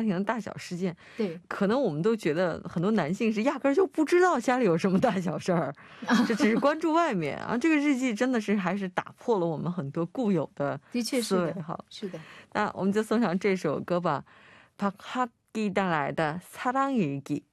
庭的大小事件， 对， 可能我们都觉得很多男性是压根儿就不知道家里有什么大小事儿，这只是关注外面啊。这个日记真的是还是打破了我们很多固有的的确是的， 思维哈。 是的。 那我们就送上这首歌吧，박학기带来的《사랑일기》。